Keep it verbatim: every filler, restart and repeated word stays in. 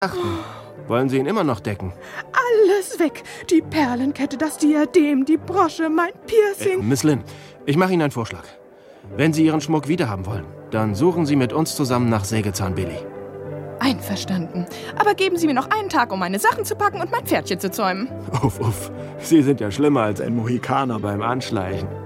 Wollen Sie ihn immer noch decken? Alles weg. Die Perlenkette, das Diadem, die Brosche, mein Piercing. Äh, Miss Lynn, ich mache Ihnen einen Vorschlag. Wenn Sie Ihren Schmuck wiederhaben wollen, dann suchen Sie mit uns zusammen nach Sägezahn-Billy. Einverstanden. Aber geben Sie mir noch einen Tag, um meine Sachen zu packen und mein Pferdchen zu zäumen. Uff, uff. Sie sind ja schlimmer als ein Mohikaner beim Anschleichen.